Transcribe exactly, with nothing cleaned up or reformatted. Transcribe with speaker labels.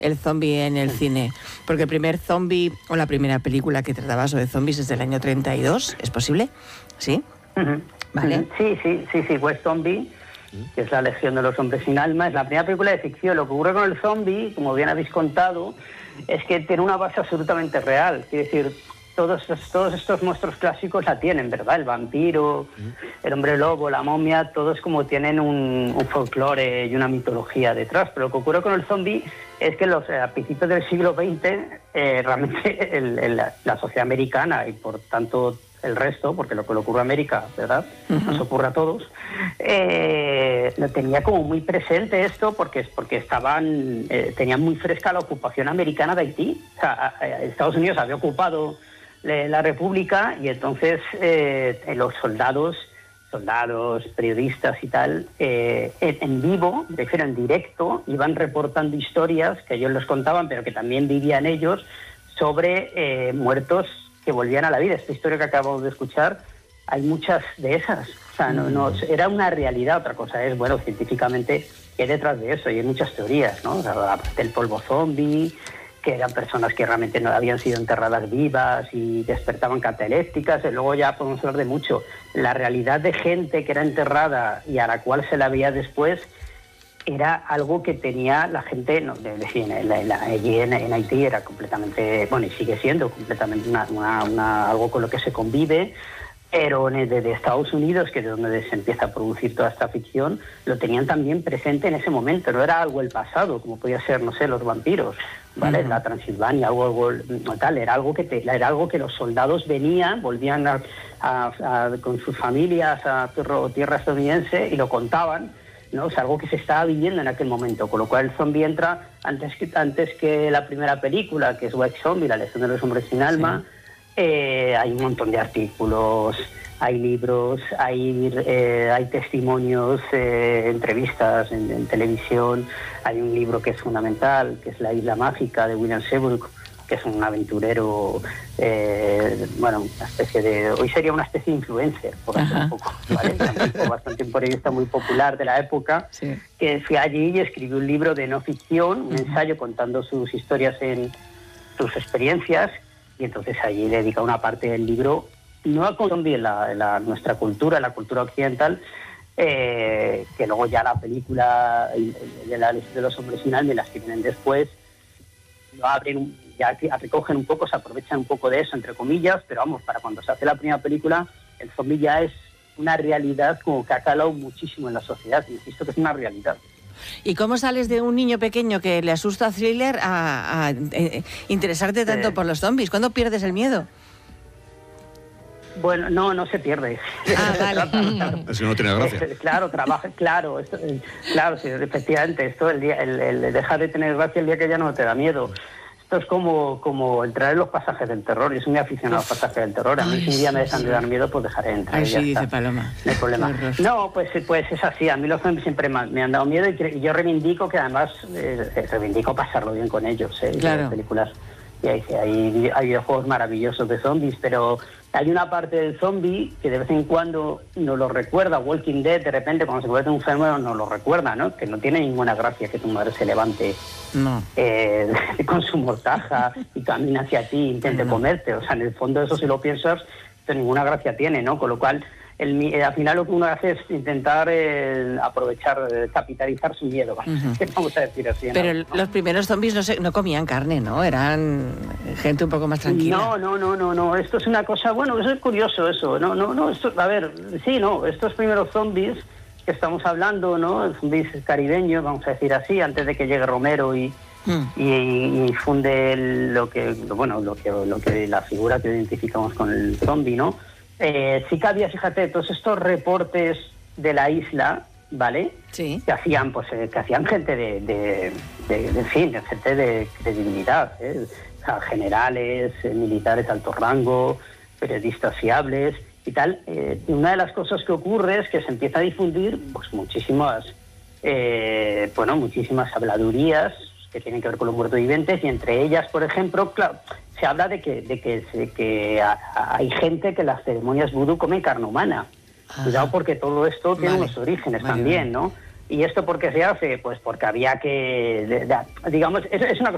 Speaker 1: el zombie en el cine? Porque el primer zombie, o la primera película que trataba sobre zombies es del año treinta y dos, ¿es posible? ¿Sí?
Speaker 2: Uh-huh.
Speaker 1: ¿Vale?
Speaker 2: Uh-huh. Sí, sí, sí, sí, West Zombie, que es la Legión de los Hombres Sin Alma, es la primera película de ficción. Lo que ocurre con el zombie, como bien habéis contado, es que tiene una base absolutamente real. Quiere decir, todos, todos estos monstruos clásicos la tienen, ¿verdad? El vampiro, el hombre lobo, la momia, todos como tienen un, un folclore y una mitología detrás. Pero lo que ocurre con el zombie es que los, a principios del siglo veinte, eh, realmente el, el, la sociedad americana y por tanto el resto, porque lo que le ocurre a América, ¿verdad? Uh-huh. Nos ocurre a todos, eh, lo tenía como muy presente esto porque, porque estaban, eh, tenían muy fresca la ocupación americana de Haití. O sea, a, a Estados Unidos había ocupado la, la República y entonces eh, los soldados, soldados, periodistas y tal, eh, en, en vivo, de hecho en directo, iban reportando historias que ellos les contaban, pero que también vivían ellos, sobre eh, muertos que volvían a la vida. Esta historia que acabamos de escuchar, hay muchas de esas. O sea, no, no, era una realidad. Otra cosa es, bueno, científicamente, ¿qué hay detrás de eso? Y hay muchas teorías, ¿no? O sea, el polvo zombie, que eran personas que realmente no habían sido enterradas vivas y despertaban catalépticas. Y luego ya podemos hablar de mucho. La realidad de gente que era enterrada y a la cual se la veía después era algo que tenía la gente, no, de, de, en, la, en, la, allí en, en Haití era completamente, bueno, y sigue siendo completamente una, una, una, algo con lo que se convive, pero de, de Estados Unidos, que es donde se empieza a producir toda esta ficción, lo tenían también presente en ese momento, no era algo del pasado, como podía ser, no sé, los vampiros, ¿vale? Uh-huh. La Transilvania, algo, algo tal, era algo que te, era algo que los soldados venían, volvían a, a, a, con sus familias a tierra estadounidense y lo contaban, ¿no? Es algo que se estaba viviendo en aquel momento, con lo cual el zombie entra antes que, antes que la primera película, que es White Zombie, la Legión de los Hombres Sin Alma. Sí. Eh, hay un montón de artículos, hay libros, hay, eh, hay testimonios, eh, entrevistas en, en televisión, hay un libro que es fundamental, que es La Isla Mágica, de William Seabrook, que es un aventurero, eh, bueno, una especie de... Hoy sería una especie de influencer, por hacer un poco, ¿vale? También fue bastante un periodista muy popular de la época, sí. Que fue allí y escribió un libro de no ficción, un uh-huh. ensayo contando sus historias, en sus experiencias, y entonces allí dedica una parte del libro, no a zombie en la, la, nuestra cultura, la cultura occidental, eh, que luego ya la película de la Legión de los Hombres Sin Alma y las que vienen después, lo abren un... ya recogen un poco, se aprovechan un poco de eso, entre comillas, pero vamos, para cuando se hace la primera película, el zombie ya es una realidad como que ha calado muchísimo en la sociedad, insisto que es una realidad.
Speaker 1: ¿Y cómo sales de un niño pequeño que le asusta a thriller a, a, a interesarte tanto eh. por los zombies? ¿Cuándo pierdes el miedo?
Speaker 2: Bueno, no, no se pierde.
Speaker 1: Ah, vale.
Speaker 3: claro, claro. Así no tiene gracia.
Speaker 2: Es, claro, trabaja, claro, esto, claro, sí, efectivamente, esto, el, día, el, el dejar de tener gracia el día que ya no te da miedo. Esto es como, como entrar en los pasajes del terror. Yo soy muy aficionado a los pasajes del terror. A mí Ay, si un día me dejan sí. de dar miedo, pues dejaré de entrar.
Speaker 1: Ay, sí, dice Paloma.
Speaker 2: No hay problema. No, pues, pues es así. A mí los zombies siempre me han dado miedo y yo reivindico que además eh, reivindico pasarlo bien con ellos. ¿eh?
Speaker 1: Claro.
Speaker 2: Las películas. Y hay, hay, hay videojuegos maravillosos de zombies, pero hay una parte del zombie que de vez en cuando nos lo recuerda. Walking Dead, de repente, cuando se convierte en un fenómeno, nos lo recuerda, ¿no? Que no tiene ninguna gracia que tu madre se levante no. eh, con su mortaja y camine hacia ti e intente no. comerte. O sea, en el fondo eso, si lo piensas, esto ninguna gracia tiene, ¿no? Con lo cual, el, eh, al final lo que uno hace es intentar eh, aprovechar, eh, capitalizar su miedo, uh-huh. vamos a decir así.
Speaker 1: Pero
Speaker 2: ¿no?
Speaker 1: los primeros zombies no, se, no comían carne, ¿no? Eran gente un poco más tranquila.
Speaker 2: No, no, no, no, no. Esto es una cosa, bueno, eso es curioso eso. No, no, no, esto, a ver, sí, no, estos primeros zombies que estamos hablando, ¿no? Zombies caribeños, vamos a decir así, antes de que llegue Romero y Hmm. Y, y funde el, lo que bueno lo que lo que la figura que identificamos con el zombie, ¿no? Eh, sí que había, fíjate, todos estos reportes de la isla, ¿vale?
Speaker 1: Sí.
Speaker 2: Que hacían, pues, eh, que hacían gente de, de, de, de, en fin, de gente de credibilidad, ¿eh? O sea, generales, eh, militares de alto rango, periodistas fiables y tal. Eh, una de las cosas que ocurre es que se empieza a difundir, pues, muchísimas, eh, bueno, muchísimas habladurías que tienen que ver con los muertos vivientes, y entre ellas, por ejemplo, claro, se habla de que, de que, de que a, a, hay gente que en las ceremonias vudú come carne humana. Ajá. Cuidado, porque todo esto tiene vale. unos orígenes vale, también, vale. ¿no? ¿Y esto por qué se hace? Pues porque había que, de, de, digamos, es, es una cosa